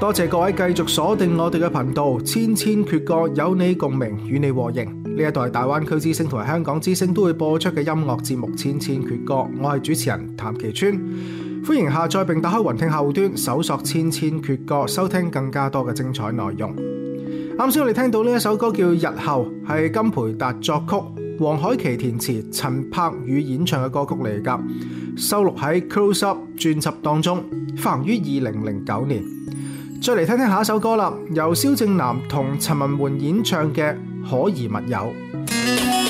多謝各位繼續鎖定我哋嘅頻道，千千闕歌有你共鳴，與你和應。呢一代大灣區之聲同埋香港之聲都會播出嘅音樂節目《千千闕歌》，我係主持人譚其川。歡迎下載並打開雲聽客戶端，搜索《千千闕歌》，收聽更加多嘅精彩內容。啱先我哋聽到呢一首歌叫《日後》，係金培達作曲，黃海琪填詞，陳柏宇演唱嘅歌曲嚟㗎，收錄喺《Close Up》專輯當中，發行於2009年。再嚟聽聽下一首歌啦，由蕭正楠同陳文媛演唱嘅《可疑密友》。